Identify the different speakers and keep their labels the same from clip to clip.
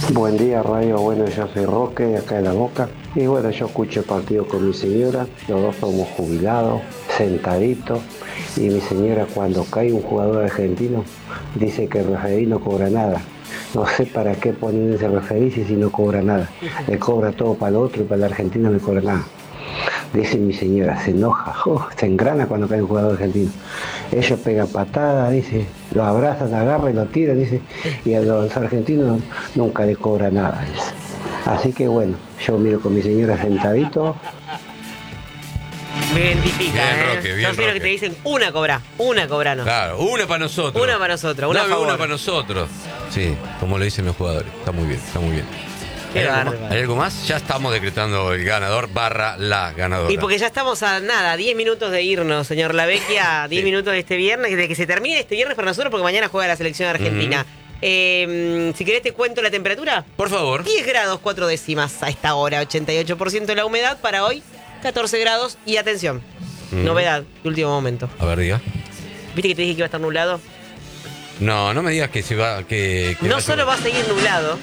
Speaker 1: Buen día, Radio. Bueno, yo soy Roque, de acá de La Boca. Y bueno, yo escucho el partido con mi señora. Los dos somos jubilados, sentaditos. Y mi señora, cuando cae un jugador argentino, dice que el referí no cobra nada. No sé para qué ponen ese referí si no cobra nada. Le cobra todo para el otro y para el argentino no le cobra nada. Dice mi señora, se enoja, se engrana cuando cae un jugador argentino. Ellos pegan patadas, dice, lo abrazan, agarran y lo tiran, dice, y a los argentinos nunca le cobra nada, dice. Así que bueno, yo miro con mi señora sentadito.
Speaker 2: Me identifica,
Speaker 3: bien, Roque, bien,
Speaker 2: yo prefiero
Speaker 3: Roque.
Speaker 2: que te dicen una cobranos.
Speaker 3: Claro, una para nosotros.
Speaker 2: Una para nosotros, una a
Speaker 3: Dame
Speaker 2: favor.
Speaker 3: una para nosotros. Sí, como lo dicen los jugadores. Está muy bien, está muy bien.
Speaker 2: Qué
Speaker 3: ¿Hay algo
Speaker 2: bárbaro.
Speaker 3: más? ¿Hay algo más? Ya estamos decretando el ganador / la ganadora.
Speaker 2: Y porque ya estamos a nada, 10 minutos de irnos, señor Lavecchia, 10
Speaker 3: Sí.
Speaker 2: minutos de este viernes, de que se termine este viernes para nosotros, porque mañana juega la selección argentina. Si querés te cuento la temperatura.
Speaker 3: Por favor.
Speaker 2: 10 grados 4 décimas a esta hora, 88% de la humedad para hoy, 14 grados y atención, novedad de último momento.
Speaker 3: A ver, diga.
Speaker 2: ¿Viste que te dije que iba a estar nublado?
Speaker 3: No me digas que se va. Que
Speaker 2: No
Speaker 3: va a
Speaker 2: solo va a seguir nublado,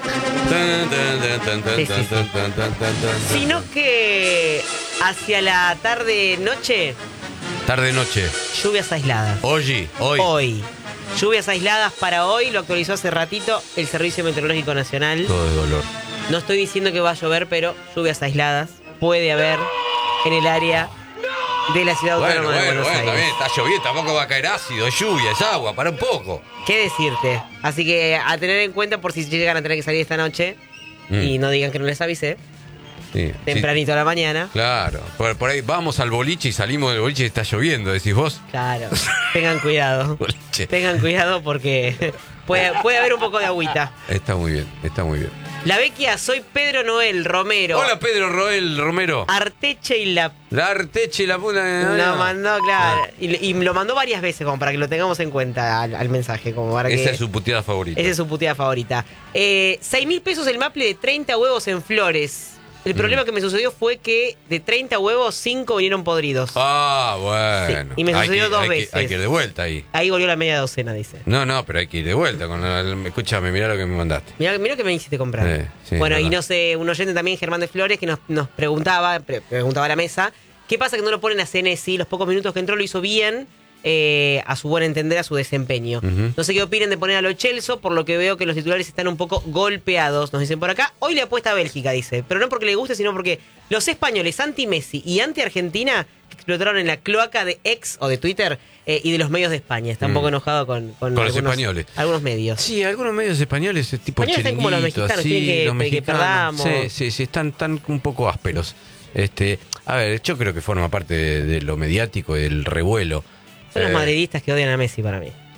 Speaker 2: Sí, sí, sí. sino que hacia la tarde-noche,
Speaker 3: Tarde-noche.
Speaker 2: lluvias aisladas.
Speaker 3: Hoy.
Speaker 2: Hoy. Lluvias aisladas para hoy, lo actualizó hace ratito el Servicio Meteorológico Nacional.
Speaker 3: Todo de dolor.
Speaker 2: No estoy diciendo que va a llover, pero lluvias aisladas puede haber en el área de la ciudad
Speaker 3: Bueno,
Speaker 2: autónoma de Buenos Aires.
Speaker 3: está bien, está lloviendo, tampoco va a caer ácido, es lluvia, es agua, para un poco.
Speaker 2: ¿Qué decirte? Así que a tener en cuenta por si llegan a tener que salir esta noche y no digan que no les avisé,
Speaker 3: Sí,
Speaker 2: tempranito a la mañana.
Speaker 3: Claro, por ahí vamos al boliche y salimos del boliche y está lloviendo, decís vos.
Speaker 2: Claro, tengan cuidado.
Speaker 3: Boliche.
Speaker 2: Tengan cuidado porque puede haber un poco de agüita.
Speaker 3: Está muy bien, está muy bien.
Speaker 2: La Vecchia, soy Pedro Noel Romero.
Speaker 3: Hola Pedro Roel Romero.
Speaker 2: Arteche y la...
Speaker 3: La Arteche y la puta.
Speaker 2: Lo mandó, claro. Y lo mandó varias veces como para que lo tengamos en cuenta al mensaje. Como para
Speaker 3: Esa
Speaker 2: que...
Speaker 3: es su puteada favorita.
Speaker 2: Esa es su puteada favorita. 6.000 pesos el maple de 30 huevos en Flores. El problema que me sucedió fue que de 30 huevos, 5 vinieron podridos.
Speaker 3: Ah, bueno.
Speaker 2: Sí, y me sucedió dos
Speaker 3: hay
Speaker 2: veces.
Speaker 3: hay que ir de vuelta ahí.
Speaker 2: Ahí volvió la media docena, dice.
Speaker 3: No, pero hay que ir de vuelta. Escúchame, mirá lo que me mandaste.
Speaker 2: Mirá que me hiciste comprar.
Speaker 3: Sí,
Speaker 2: bueno,
Speaker 3: verdad.
Speaker 2: y no sé, un oyente también, Germán de Flores, que nos preguntaba a la mesa, ¿qué pasa que no lo ponen a Senesi? Los pocos minutos que entró lo hizo bien, a su buen entender, a su desempeño. No sé qué opinen de poner a Lo Celso, por lo que veo que los titulares están un poco golpeados, nos dicen por acá. Hoy le apuesta a Bélgica, dice, pero no porque le guste, sino porque los españoles anti-Messi y anti-Argentina que explotaron en la cloaca de X o de Twitter y de los medios de España. Está un poco enojado con
Speaker 3: los españoles.
Speaker 2: Algunos medios.
Speaker 3: Sí, algunos medios españoles, tipo
Speaker 2: Españoles están como los
Speaker 3: Chiringuito,
Speaker 2: mexicanos,
Speaker 3: así,
Speaker 2: quieren
Speaker 3: los
Speaker 2: que
Speaker 3: mexicanos.
Speaker 2: perdamos.
Speaker 3: Sí, están un poco ásperos. A ver, yo creo que forma parte de lo mediático y del revuelo.
Speaker 2: Son los madridistas que odian a Messi para mí.